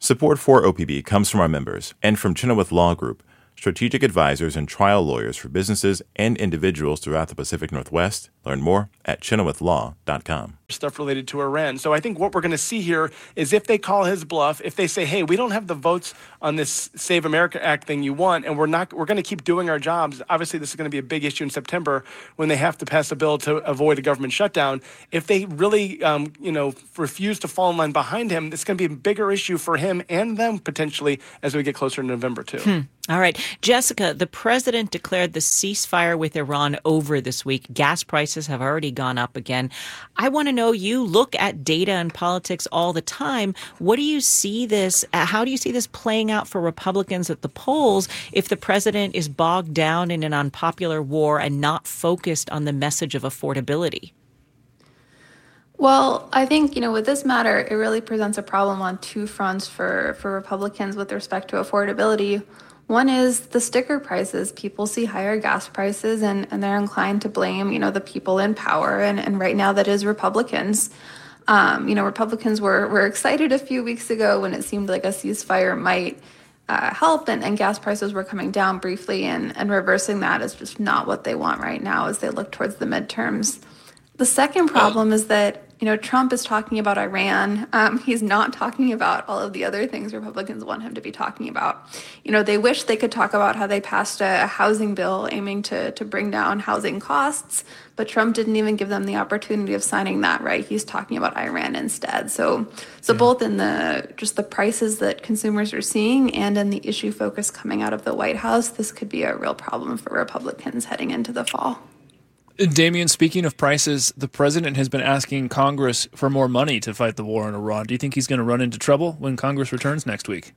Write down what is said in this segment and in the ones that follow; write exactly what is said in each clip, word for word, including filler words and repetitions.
Support for O P B comes from our members and from Chenoweth Law Group, strategic advisors and trial lawyers for businesses and individuals throughout the Pacific Northwest. Learn more at chenoweth law dot com. Stuff related to Iran. So I think what we're going to see here is if they call his bluff, if they say, hey, we don't have the votes on this Save America Act thing you want, and we're not, we're going to keep doing our jobs. Obviously, this is going to be a big issue in September when they have to pass a bill to avoid a government shutdown. If they really, um, you know, refuse to fall in line behind him, it's going to be a bigger issue for him and them potentially as we get closer to November, too. Hmm. All right. Jessica, the president declared the ceasefire with Iran over this week. Gas prices have already gone up again. I want to know, you look at data and politics all the time. What do you see this, uh, how do you see this playing out for Republicans at the polls if the president is bogged down in an unpopular war and not focused on the message of affordability? Well, I think, you know, with this matter, it really presents a problem on two fronts for, for Republicans with respect to affordability. One is the sticker prices. People see higher gas prices and, and they're inclined to blame, you know, the people in power. And, and right now that is Republicans. Um, you know, Republicans were, were excited a few weeks ago when it seemed like a ceasefire might uh, help and, and gas prices were coming down briefly, and, and reversing that is just not what they want right now as they look towards the midterms. The second problem is that, you know, Trump is talking about Iran. Um, he's not talking about all of the other things Republicans want him to be talking about. You know, they wish they could talk about how they passed a housing bill aiming to, to bring down housing costs, but Trump didn't even give them the opportunity of signing that, right? He's talking about Iran instead. So, so yeah. both in the just the prices that consumers are seeing and in the issue focus coming out of the White House, this could be a real problem for Republicans heading into the fall. Damian, speaking of prices, the president has been asking Congress for more money to fight the war in Iran. Do you think he's going to run into trouble when Congress returns next week?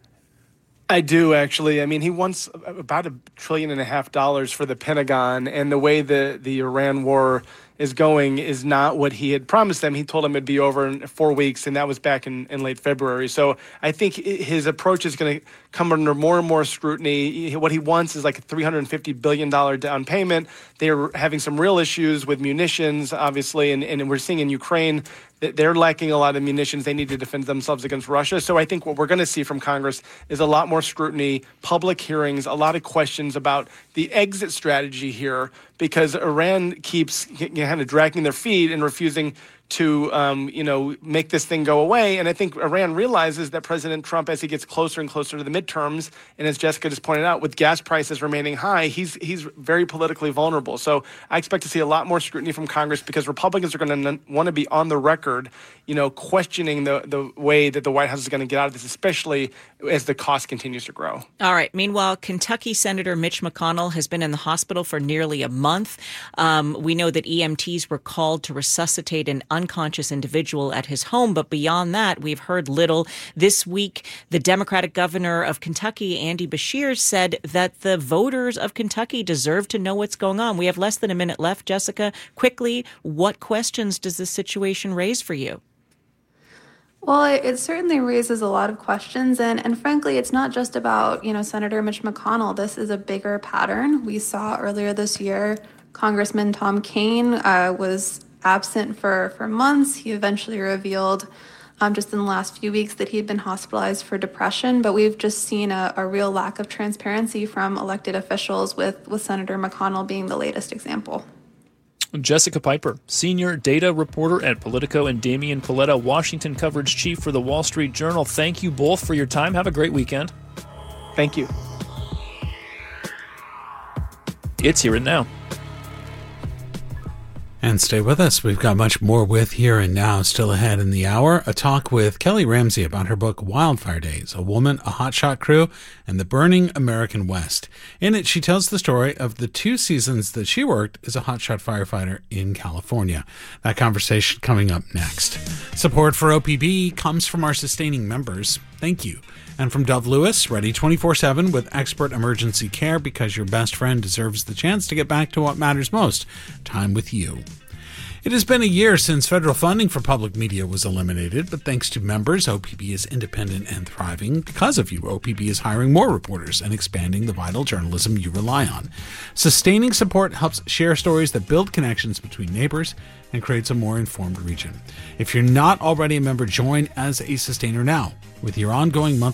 I do, actually. I mean, he wants about a trillion and a half dollars for the Pentagon, and the way the, the Iran war is going is not what he had promised them. He told them it'd be over in four weeks, and that was back in, in late February. So I think his approach is going to come under more and more scrutiny. What he wants is like a three hundred fifty billion dollars down payment. They're having some real issues with munitions, obviously, and, and we're seeing in Ukraine that they're lacking a lot of munitions. They need to defend themselves against Russia. So I think what we're going to see from Congress is a lot more scrutiny, public hearings, a lot of questions about the exit strategy here, because Iran keeps kind of dragging their feet and refusing to, um, you know, make this thing go away. And I think Iran realizes that President Trump, as he gets closer and closer to the midterms, and as Jessica just pointed out, with gas prices remaining high, he's he's very politically vulnerable. So I expect to see a lot more scrutiny from Congress, because Republicans are going to want to be on the record, you know, questioning the, the way that the White House is going to get out of this, especially as the cost continues to grow. All right. Meanwhile, Kentucky Senator Mitch McConnell has been in the hospital for nearly a month. Um, we know that E M Ts were called to resuscitate an unconscious individual at his home. But beyond that, we've heard little. This week, the Democratic governor of Kentucky, Andy Beshear, said that the voters of Kentucky deserve to know what's going on. We have less than a minute left. Jessica, quickly, what questions does this situation raise for you? Well, it, it certainly raises a lot of questions. And, and frankly, it's not just about, you know, Senator Mitch McConnell. This is a bigger pattern. We saw earlier this year, Congressman Tom Kean uh, was absent for, for months. He eventually revealed um, just in the last few weeks that he had been hospitalized for depression. But we've just seen a, a real lack of transparency from elected officials, with, with Senator McConnell being the latest example. Jessica Piper, senior data reporter at Politico, and Damian Paletta, Washington coverage chief for the Wall Street Journal. Thank you both for your time. Have a great weekend. Thank you. It's Here and Now. And stay with us. We've got much more with Here and Now still ahead in the hour. A talk with Kelly Ramsey about her book Wildfire Days, A Woman, a Hotshot Crew, and the Burning American West. In it, she tells the story of the two seasons that she worked as a hotshot firefighter in California. That conversation coming up next. Support for O P B comes from our sustaining members. Thank you. And from Dove Lewis, ready twenty-four seven with expert emergency care, because your best friend deserves the chance to get back to what matters most, time with you. It has been a year since federal funding for public media was eliminated, but thanks to members, O P B is independent and thriving. Because of you, O P B is hiring more reporters and expanding the vital journalism you rely on. Sustaining support helps share stories that build connections between neighbors and creates a more informed region. If you're not already a member, join as a sustainer now. With your ongoing monthly